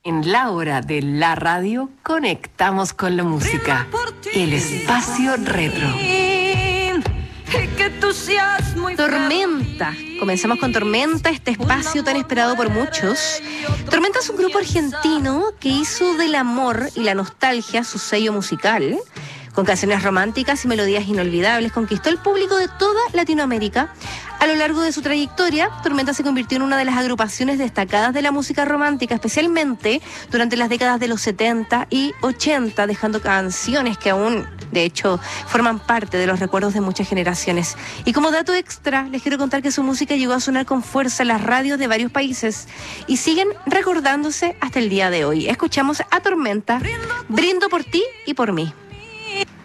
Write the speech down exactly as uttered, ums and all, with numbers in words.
En la hora de la radio conectamos con la música. El espacio retro. Tormenta. Comenzamos con Tormenta, este espacio tan esperado por muchos. Tormenta es un grupo argentino que hizo del amor y la nostalgia su sello musical. Con canciones románticas y melodías inolvidables, conquistó el público de toda Latinoamérica. A lo largo de su trayectoria, Tormenta se convirtió en una de las agrupaciones destacadas de la música romántica, especialmente durante las décadas de los setenta y ochenta, dejando canciones que aún, de hecho, forman parte de los recuerdos de muchas generaciones. Y como dato extra, les quiero contar que su música llegó a sonar con fuerza en las radios de varios países y siguen recordándose hasta el día de hoy. Escuchamos a Tormenta, Brindo por ti y por mí.